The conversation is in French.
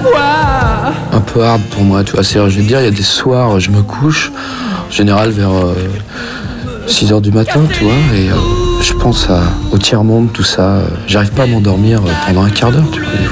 un peu hard pour moi, tu vois. C'est-à-dire, je vais te dire, il y a des soirs, je me couche, en général vers 6h du matin, tu vois, et je pense au tiers-monde, tout ça. J'arrive pas à m'endormir pendant un quart d'heure, tu vois.